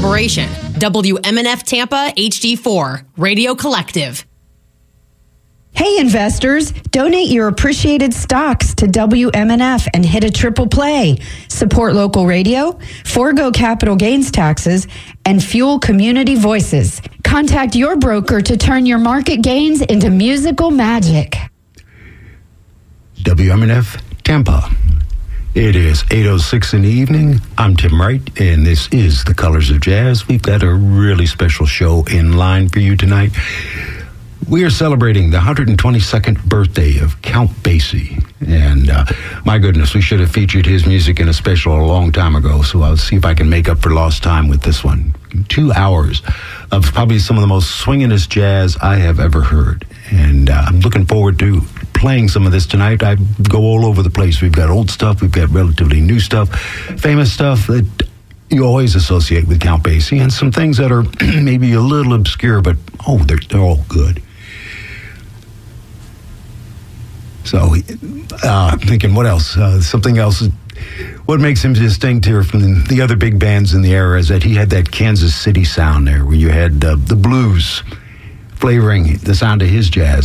collaboration. WMNF Tampa HD4, Radio Collective. Hey investors, donate your appreciated stocks to WMNF and hit a triple play. Support local radio, forego capital gains taxes, and fuel community voices. Contact your broker to turn your market gains into musical magic. WMNF Tampa. It is 8:06 in the evening. I'm Tim Wright, and this is The Colors of Jazz. We've got a really special show in line for you tonight. We are celebrating the 122nd birthday of Count Basie. And my goodness, we should have featured his music in a special a long time ago. So I'll see if I can make up for lost time with this one. 2 hours of probably some of the most swingingest jazz I have ever heard. And I'm looking forward to playing some of this tonight. I go all over the place. We've got old stuff. We've got relatively new stuff. Famous stuff that you always associate with Count Basie. And some things that are maybe a little obscure, but they're all good. So, thinking, what else? Something else. What makes him distinct here from the other big bands in the era is that he had that Kansas City sound there, where you had the blues flavoring the sound of his jazz.